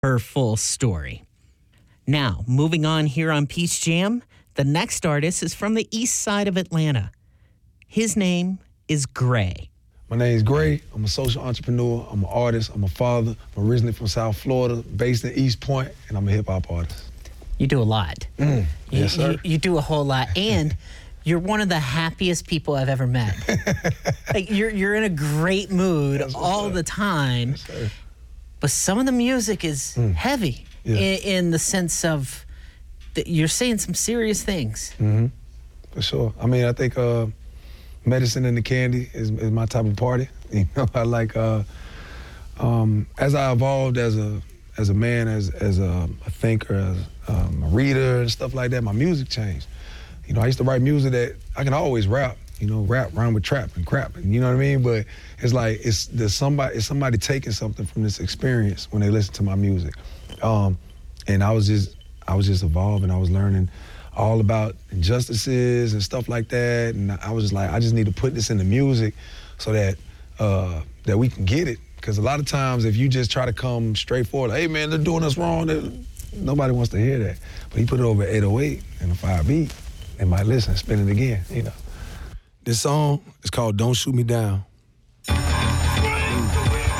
her full story. Now, moving on here on Peace Jam, the next artist is from the east side of Atlanta. His name is Gray. My name is Gray. I'm a social entrepreneur. I'm an artist. I'm a father. I'm originally from South Florida, based in East Point, and I'm a hip-hop artist. You do a lot. Yes, sir. You do a whole lot. And you're one of the happiest people I've ever met. Like you're in a great mood all the time. Yes, sir. But some of the music is heavy in the sense of that you're saying some serious things. For sure. I mean, I think medicine and the candy is my type of party. You know, I like as I evolved as a man, as a thinker, as a reader and stuff like that, my music changed. You know, I used to write music that I can always rap. You know, rhyme with trap and crap, and you know what I mean. But it's like it's somebody taking something from this experience when they listen to my music, and I was just evolving. I was learning all about injustices and stuff like that, and I was just like, I just need to put this in the music so that that we can get it. Because a lot of times, if you just try to come straight forward, hey man, they're doing us wrong, nobody wants to hear that. But he put it over 808 and a 5 beat, they might listen, spin it again, you know. This song is called Don't Shoot Me Down.